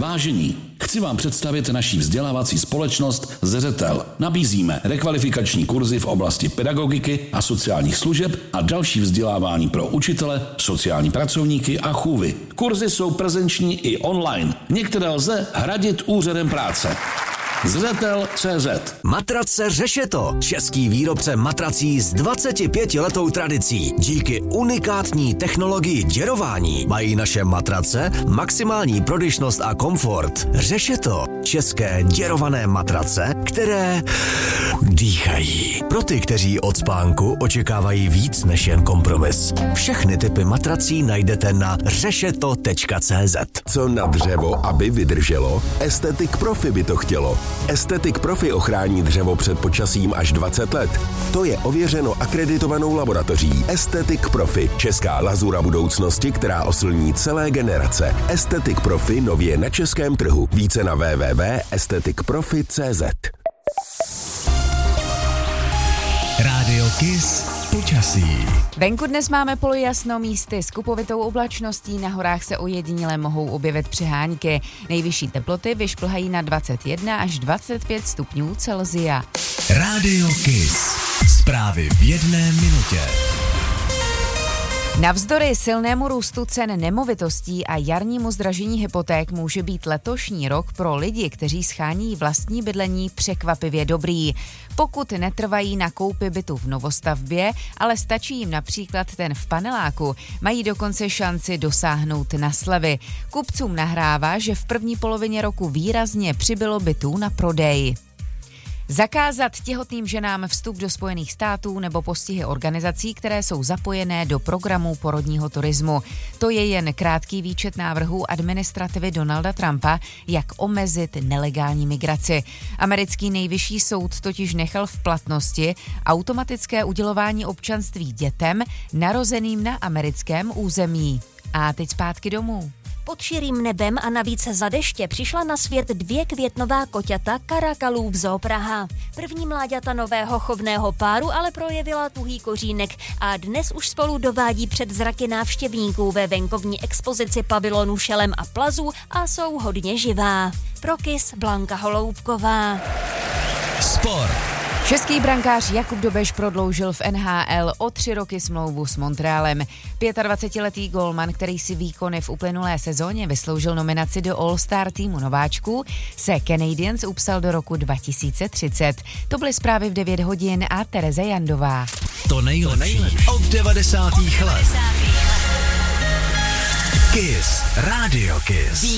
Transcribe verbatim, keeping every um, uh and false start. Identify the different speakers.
Speaker 1: Vážení, chci vám představit naší vzdělávací společnost Zřetel. Nabízíme rekvalifikační kurzy v oblasti pedagogiky a sociálních služeb a další vzdělávání pro učitele, sociální pracovníky a chůvy. Kurzy jsou prezenční i online. Některé lze hradit úřadem práce. Zřetel tečka cé zet.
Speaker 2: Matrace Řešeto. Český výrobce matrací s dvacetipětiletou tradicí. Díky unikátní technologii děrování mají naše matrace maximální prodyšnost a komfort. Řešeto. České děrované matrace, které dýchají. Pro ty, kteří od spánku očekávají víc než jen kompromis. Všechny typy matrací najdete na řešeto tečka cé zet.
Speaker 3: Co na dřevo, aby vydrželo? Estetik Profi by to chtělo. Estetik Profi ochrání dřevo před počasím až dvacet let. To je ověřeno akreditovanou laboratoří Estetik Profi, česká lazura budoucnosti, která oslní celé generace. Estetik Profi nově na českém trhu. Více na w w w tečka estetik profi tečka cé zet.
Speaker 4: Rádio Kiss počasí.
Speaker 5: Venku dnes máme polojasno, místy s kupovitou oblačností, na horách se ojediněle mohou objevit přehánky. Nejvyšší teploty vyšplhají na dvacet jedna až dvacet pět stupňů Celsia.
Speaker 4: Rádio Kiss. Zprávy v jedné minutě.
Speaker 5: Navzdory silnému růstu cen nemovitostí a jarnímu zdražení hypoték může být letošní rok pro lidi, kteří schání vlastní bydlení, překvapivě dobrý. Pokud netrvají na koupi bytu v novostavbě, ale stačí jim například ten v paneláku, mají dokonce šanci dosáhnout na slevy. Kupcům nahrává, že v první polovině roku výrazně přibylo bytů na prodej. Zakázat těhotným ženám vstup do Spojených států nebo postihy organizací, které jsou zapojené do programu porodního turismu. To je jen krátký výčet návrhů administrativy Donalda Trumpa, jak omezit nelegální migraci. Americký nejvyšší soud totiž nechal v platnosti automatické udělování občanství dětem narozeným na americkém území. A teď zpátky domů.
Speaker 6: Pod širým nebem a navíc za deště přišla na svět dvě květnová koťata Karakalů v Zoo Praha. První mláďata nového chovného páru ale projevila tuhý kořínek a dnes už spolu dovádí před zraky návštěvníků ve venkovní expozici pavilonu Šelem a plazů a jsou hodně živá. Pro Kiss Blanka Holoubková.
Speaker 4: Sport.
Speaker 5: Český brankář Jakub Dobeš prodloužil v N H L o tři roky smlouvu s Montrealem. dvacetiletý gólman, který si výkony v uplynulé sezóně vysloužil nominaci do All-Star týmu nováčků, se Canadiens upsal do roku dva tisíce třicet. To byly zprávy v devět hodin a Tereza Jandová.
Speaker 4: To nejlepší od devadesátých let. Kiss. Rádio Kiss.